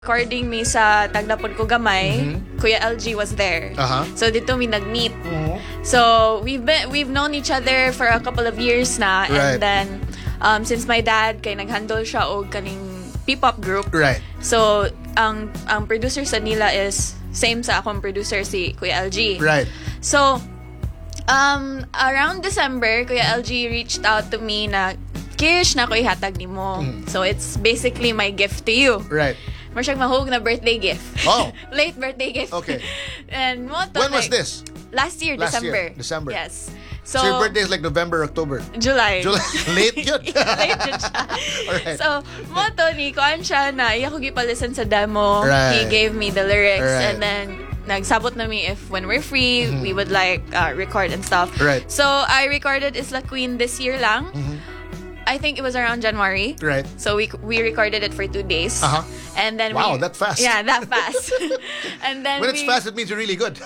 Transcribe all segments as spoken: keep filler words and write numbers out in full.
recording me sa Taglapod Ko Gamay, mm-hmm. Kuya L G was there. Uh-huh. So dito mi nag-meet. Mm-hmm. So we've been we've known each other for a couple of years na, right. and then um, since my dad kay naghandle siya og kaning P-pop group. Right. So ang ang producer sa nila is same sa akong producer si Kuya L G. Right. So um around December, Kuya L G reached out to me na Kish na ko ihatag nimo. Mm. So it's basically my gift to you. Right. More siyang mahog na birthday gift. Oh. Late birthday gift. Okay. And mo to, when like, was this? Last year, Last December. Year, December. Yes. So, So, your birthday is like November, October. July. July. Late yun. Late yun siya. Alright. So, mo to ni kuan siya na iya ko gipa-listen sa demo. Right. He gave me the lyrics, Right. and then nagsabot na mi if when we're free, mm-hmm. we would like uh, record and stuff. Right. So, I recorded Isla Queen this year lang. Mm-hmm. I think it was around January. Right. So we we recorded it for two days. Uh-huh. And then wow, we, that fast. Yeah, that fast. And then when it's we, fast, it means you're really good.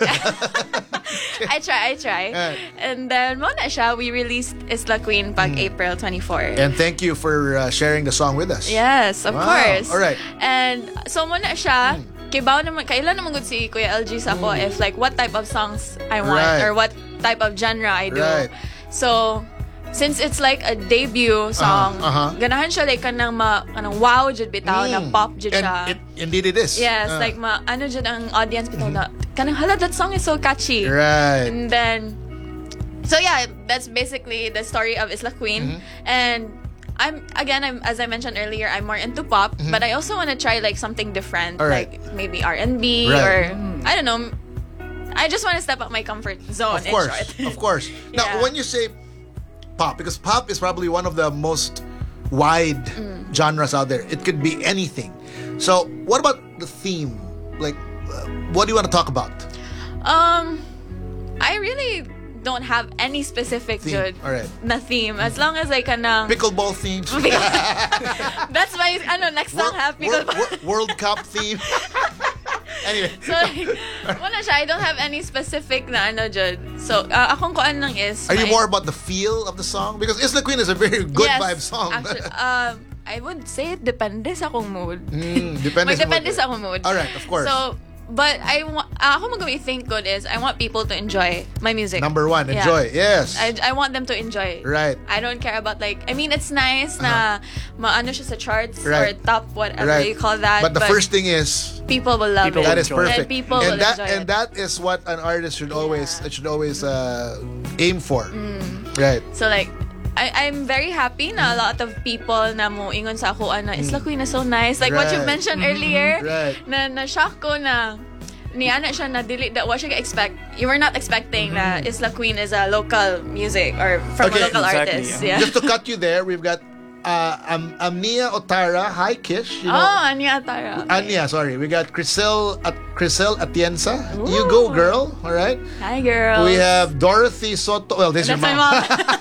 I try, I try. Right. And then mo na siya, we released Isla Queen pag mm. April twenty-fourth. And thank you for uh, sharing the song with us. Yes, of wow. course. All right. And so mo na siya, mm. kibaw naman, kailan naman good si Kuya L G sa ako mm. if like what type of songs I want right. or what type of genre I do. Right. So since it's like a debut song, uh-huh, uh-huh. ganahan siya like kanang ma kanang wow jud bitaw mm. na pop jud siya. And it, indeed it is. Yes, uh. like ma ano jud ang audience bitaw na kanang hala that song is so catchy. Right. And then so yeah, that's basically the story of Isla Queen. Mm-hmm. And I'm again I'm as I mentioned earlier, I'm more into pop, mm-hmm. but I also want to try like something different, right. like maybe R and B right. or I don't know. I just want to step out my comfort zone. Of course, in short. of course. Now, Yeah. when you say pop, because pop is probably one of the most wide mm. genres out there. It could be anything. So, what about the theme? Like, uh, what do you want to talk about? Um, I really don't have any specific theme. Jud, All right. na theme. As long as I can uh, pickleball themes. That's my ano next song ha World, pickleball. World, World Cup theme. Anyway. So, like, wala siya. I don't have any specific na ano Jud. So, uh, akong kuan lang is... Are you my, more about the feel of the song? Because Isla Queen is a very good yes, vibe song. Actually, uh, I would say it depende sa akong mood. Mm, depende sa Mag-depende mood. sa akong mood. Alright, of course. So, but I want... Uh, ako mag think good is, I want people to enjoy my music. Number one, enjoy. Yeah. Yes. I, I want them to enjoy. Right. I don't care about like... I mean, it's nice Uh-huh. na maano siya sa charts right. or top, whatever right. you call that. But the first thing is... people will love people it. That is perfect. And people and will that enjoy and it. that is what an artist should always Yeah. should always uh, aim for. Mm. Right. So like, I, I'm very happy na a lot of people na mo ingon sa ako na Isla Queen is so nice. Like what you Right. mentioned earlier. Right. Na na-shock ko na ni ana siya na dili that what you expect. You were not expecting na Isla Queen is a local music or from Okay, a local exactly, artist. yeah. Yeah. Just to cut you there, we've got uh, Am- Amnia Otara. Hi, Kish. You know, Oh, Anya Atara. Okay. Anya, sorry. We got Crisel at Crisel Atienza. You go, girl. All right. Hi, girls. We have Dorothy Soto. Well, this is That's your my mom.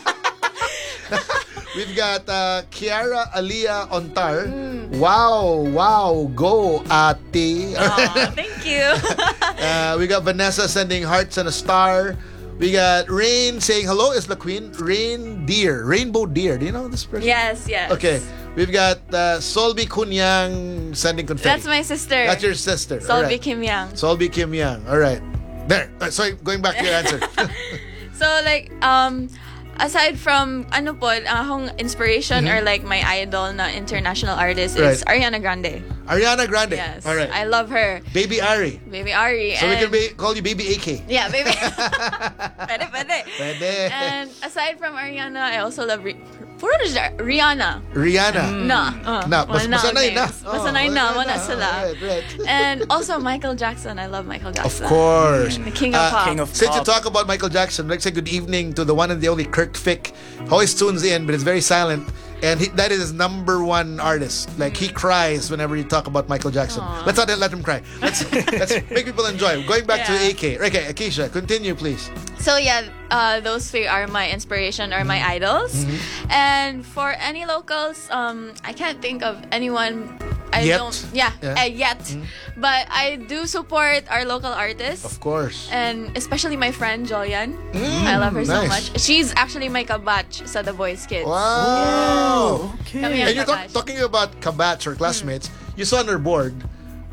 mom. We've got uh, Kiara Alia Ontar. Mm. Wow, wow, go, ate. Aw, thank you. Uh, we got Vanessa sending hearts and a star. We got Rain saying hello, Isla Queen. Rain Deer, Rainbow Deer. Do you know this person? Yes, yes. Okay. We've got uh, Solby Kunyang sending confetti. That's my sister. That's your sister. Solby All right. Kim Yang. Solby Kim Yang. All right. There. Uh, sorry, going back to your answer. So like um aside from ano po ang akong inspiration or like my idol na international artist is Right. Ariana Grande. Ariana Grande. Yes. All right. I love her. Baby Ari. Baby Ari. So we and, can be, call you Baby A K. Yeah, baby. pwede, pwede. Pwede. And aside from Ariana, I also love Ri- Puro na siya, Rihanna. Rihanna. Na. Uh, Na, mas- wala masanay na. names. Oh, Masanay na, wala wala na. sila. Right, right. And also Michael Jackson. I love Michael Of Jackson. course. The king of Uh, pop. King of Since you pop. talk about Michael Jackson, let's say good evening to the one and the only Kirk Fick. Always tunes in, but it's very silent. And he, that is his number one artist. Like, he cries whenever you talk about Michael Jackson. Aw. Let's not let him cry. Let's, let's make people enjoy. Going back Yeah. to A K. Okay, Akeisha, continue, please. So yeah, uh, those three are my inspiration or my idols. Mm-hmm. And for any locals, um, I can't think of anyone. I Yet? don't. Yeah, Yeah. Uh, yet. But I do support our local artists. Of course. And especially my friend Jolian. Mm, I love her so nice. much. She's actually my kabatch sa The Voice Kids. Wow. Okay. Kami And ang you're talk- kabatch. talking about kabats or classmates. You saw on her board,